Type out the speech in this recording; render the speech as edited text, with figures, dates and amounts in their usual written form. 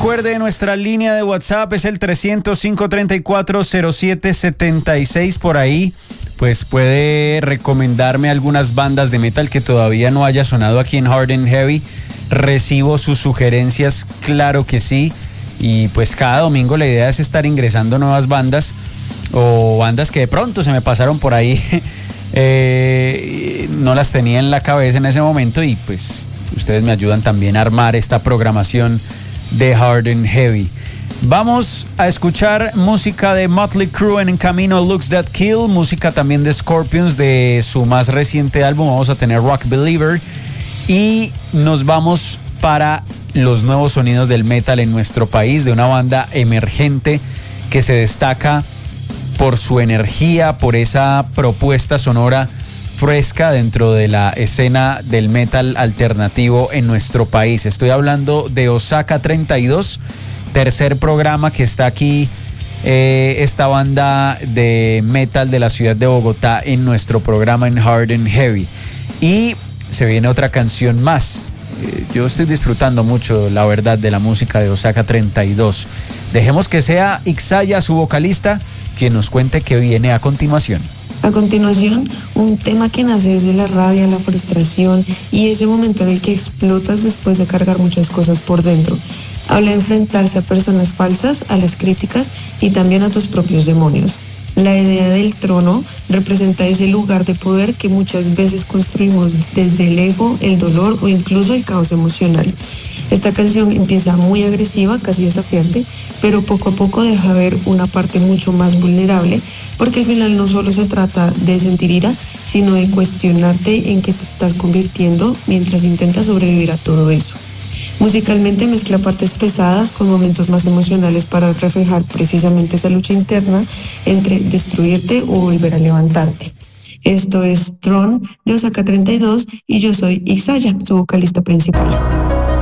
Recuerde, nuestra línea de WhatsApp es el 300-534-0776. Por ahí, pues puede recomendarme algunas bandas de metal que todavía no haya sonado aquí en Hard and Heavy. Recibo sus sugerencias, claro que sí. Y pues cada domingo la idea es estar ingresando nuevas bandas o bandas que de pronto se me pasaron por ahí. No las tenía en la cabeza en ese momento y pues ustedes me ayudan también a armar esta programación de Hard and Heavy. Vamos a escuchar música de Motley Crue en Camino Looks That Kill, música también de Scorpions de su más reciente álbum. Vamos a tener Rock Believer y nos vamos para los nuevos sonidos del metal en nuestro país, de una banda emergente que se destaca por su energía, por esa propuesta sonora fresca dentro de la escena del metal alternativo en nuestro país. Estoy hablando de Osaka 32, tercer programa que está aquí, esta banda de metal de la ciudad de Bogotá en nuestro programa en Hard and Heavy. Y se viene otra canción más. Yo estoy disfrutando mucho, la verdad, de la música de Osaka 32. Dejemos que sea Ixaya, su vocalista, quien nos cuente qué viene a continuación. A continuación, un tema que nace desde la rabia, la frustración y ese momento en el que explotas después de cargar muchas cosas por dentro. Habla de enfrentarse a personas falsas, a las críticas y también a tus propios demonios. La idea del trono representa ese lugar de poder que muchas veces construimos desde el ego, el dolor o incluso el caos emocional. Esta canción empieza muy agresiva, casi desafiante, pero poco a poco deja ver una parte mucho más vulnerable, porque al final no solo se trata de sentir ira, sino de cuestionarte en qué te estás convirtiendo mientras intentas sobrevivir a todo eso. Musicalmente mezcla partes pesadas con momentos más emocionales para reflejar precisamente esa lucha interna entre destruirte o volver a levantarte. Esto es Throne de Osaka 32 y yo soy Ixaya, su vocalista principal.